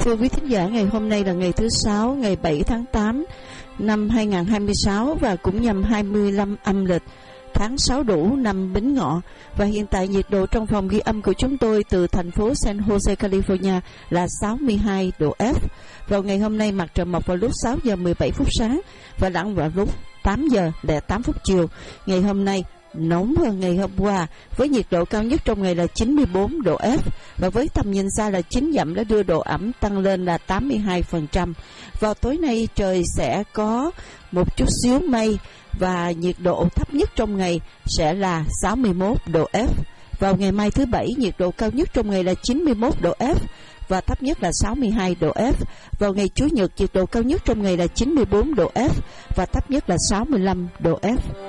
Thưa quý thính giả, ngày hôm nay là ngày thứ Sáu, ngày 7 tháng 8 năm 2026 và cũng nhằm 25 âm lịch tháng 6 Đũ năm Bính Ngọ. Và hiện tại nhiệt độ trong phòng ghi âm của chúng tôi từ thành phố San Jose, California là 62 độ F. Vào ngày hôm nay mặt trời mọc vào lúc 6 giờ 17 phút sáng và lặn vào lúc 8 giờ 08 phút chiều. Ngày hôm nay nóng hơn ngày hôm qua với nhiệt độ cao nhất trong ngày là 94 độ F và với tầm nhìn xa là 9 dặm đã đưa độ ẩm tăng lên là 82%. Vào tối nay trời sẽ có một chút xíu mây và nhiệt độ thấp nhất trong ngày sẽ là 61 độ F. Vào ngày mai thứ Bảy nhiệt độ cao nhất trong ngày là 91 độ F và thấp nhất là 62 độ F. Vào ngày Chủ nhật nhiệt độ cao nhất trong ngày là 94 độ F và thấp nhất là 65 độ F.